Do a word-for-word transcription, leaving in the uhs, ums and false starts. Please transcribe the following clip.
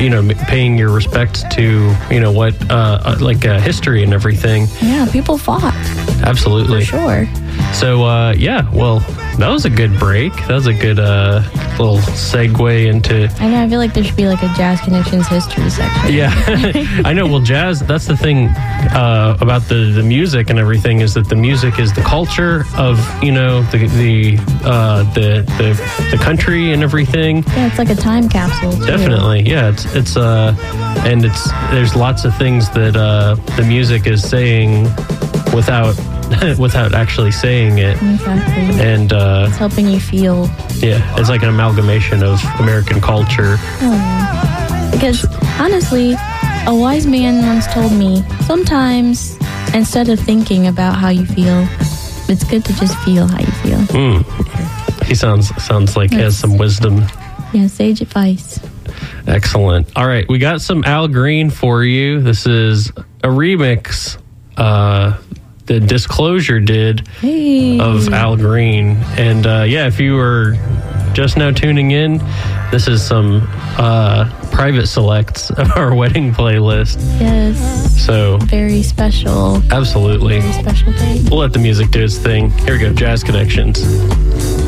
you know, paying your respects to, you know, what, uh, like uh, history and everything. Yeah, people fought. Absolutely. For sure. So, uh, yeah, well, that was a good break. That was a good uh, little segue into... I know, I feel like there should be like a Jazz Connections history section. Yeah, I know. Well, jazz, that's the thing uh, about the, the music and everything, is that the music is the culture of, you know, the the uh, the, the the country and everything. Yeah, it's like a time capsule, too. Definitely, yeah. It's, it's uh, and it's there's lots of things that uh, the music is saying without... without actually saying it. Exactly. And uh, it's helping you feel. Yeah, it's like an amalgamation of American culture. Oh. Because honestly, a wise man once told me, sometimes instead of thinking about how you feel, it's good to just feel how you feel. Mm. He sounds sounds like he has some wisdom. Yeah, sage advice. Excellent. All right, we got some Al Green for you. This is a remix. Uh, The Disclosure did hey. of Al Green. And uh, yeah, if you were just now tuning in, this is some uh, private selects of our wedding playlist. Yes. So very special. Absolutely. Very special day. We'll let the music do its thing. Here we go, Jazz Connections.